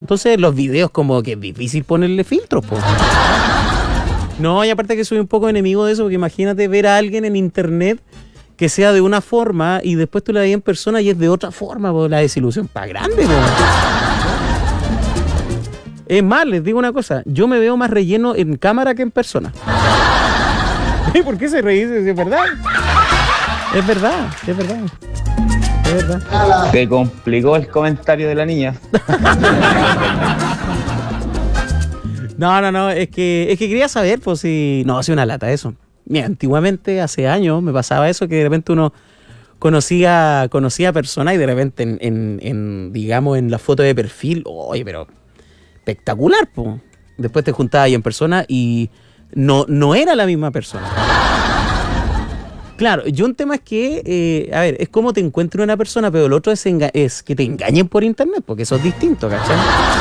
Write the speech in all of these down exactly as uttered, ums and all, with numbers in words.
Entonces los videos como que es difícil ponerle filtros, po. No, y aparte que soy un poco enemigo de eso, porque imagínate ver a alguien en internet que sea de una forma y después tú la ves en persona y es de otra forma, po. La desilusión para grande, po. Es más, les digo una cosa, yo me veo más relleno en cámara que en persona. ¿Por qué se reí? Es verdad. Es verdad, es verdad. Es verdad. Te complicó el comentario de la niña. No, no, no, es que, es que quería saber, pues si... No, hace una lata eso. Mira, antiguamente, hace años, me pasaba eso, que de repente uno conocía, conocía personas y de repente, en, en, en digamos, en la foto de perfil, oye, pero espectacular, pues. Después te juntabas ahí en persona y no, no era la misma persona. Claro, yo un tema es que, eh, a ver, es como te encuentres una persona, pero el otro es, enga- es que te engañen por internet, porque eso es distinto, ¿cachai?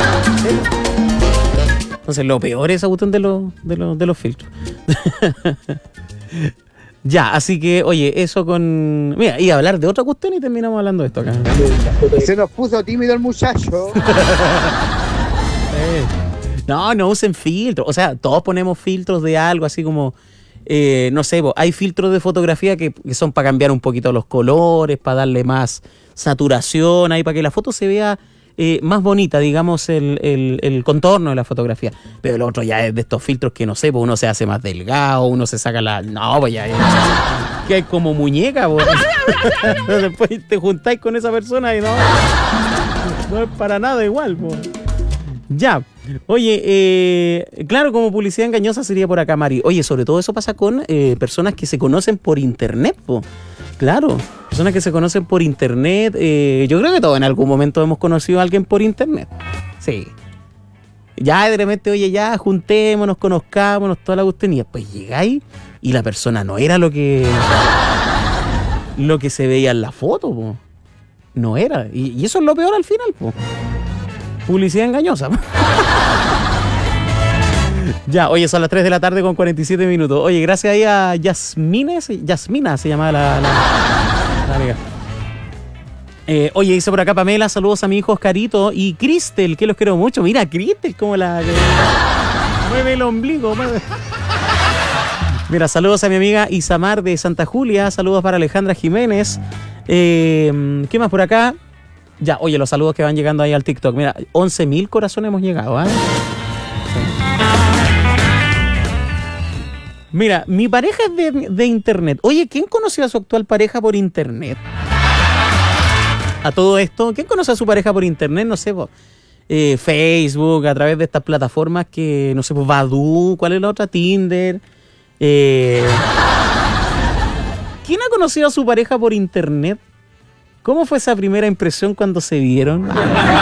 Entonces, lo peor es esa cuestión de, los de, los de los filtros. Ya, así que, oye, eso con... Mira, iba a hablar de otra cuestión y terminamos hablando de esto acá. Se nos puso tímido el muchacho. eh. No, no usen filtros. O sea, todos ponemos filtros de algo, así como... Eh, no sé, hay filtros de fotografía que, que son para cambiar un poquito los colores, para darle más saturación, ahí para que la foto se vea eh, más bonita, digamos, el, el, el contorno de la fotografía. Pero el otro ya es de estos filtros que, no sé, pues uno se hace más delgado, uno se saca la... No, pues ya es... que es como muñeca, pues. Después te juntáis con esa persona y no... No es para nada igual, pues. Ya. Oye, eh, claro, como publicidad engañosa sería por acá, Mari. Oye, sobre todo eso pasa con eh, personas que se conocen por internet, po. Claro, personas que se conocen por internet. Eh, yo creo que todos en algún momento hemos conocido a alguien por internet. Sí. Ya de repente, oye, ya juntémonos, conozcámonos, toda la cuestión. Y después llegáis y la persona no era lo que lo que se veía en la foto, po. No era. Y, y eso es lo peor al final, po. Publicidad engañosa. Ya, oye, son las tres de la tarde con cuarenta y siete minutos. Oye, gracias ahí a Yasmina, Yasmina se llamaba la, la, la amiga. Eh, oye, dice por acá Pamela, saludos a mi hijo Oscarito y Cristel, que los quiero mucho. Mira, Cristel, como la... Que, mueve el ombligo. Mueve. Mira, saludos a mi amiga Isamar de Santa Julia, saludos para Alejandra Jiménez. Eh, ¿Qué más por acá? Ya, oye, los saludos que van llegando ahí al TikTok. Mira, once mil corazones hemos llegado, ¿eh? Sí. Mira, mi pareja es de, de internet. Oye, ¿quién conoció a su actual pareja por internet? A todo esto, ¿quién conoce a su pareja por internet? No sé, pues, eh, Facebook, a través de estas plataformas que, no sé, pues, Badoo, ¿cuál es la otra? Tinder. Eh... ¿Quién ha conocido a su pareja por internet? ¿Cómo fue esa primera impresión cuando se vieron?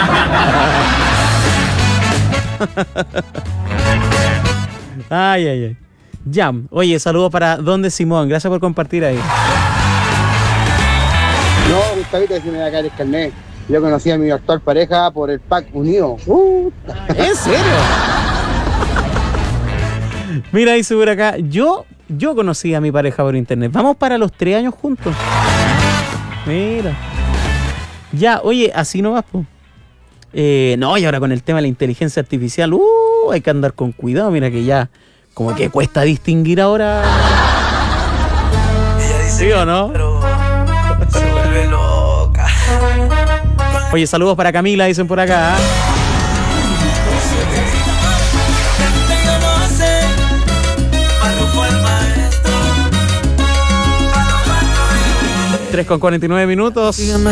Ay, ay, ay. Ya, oye, saludos para Don de Simón. Gracias por compartir ahí. No, Gustavito, si me va a caer el carnet. Yo conocí a mi actual pareja por el pack unido. Uh. ¿En serio? Mira, dice por acá, yo, yo conocí a mi pareja por internet. Vamos para los tres años juntos. Mira. Ya, oye, así no vas, po. Eh, no, y ahora con el tema de la inteligencia artificial, uh, hay que andar con cuidado. Mira que ya, como que cuesta distinguir ahora. ¿Sí o no? Pero se vuelve loca. Oye, saludos para Camila, dicen por acá. tres con cuarenta y nueve minutos.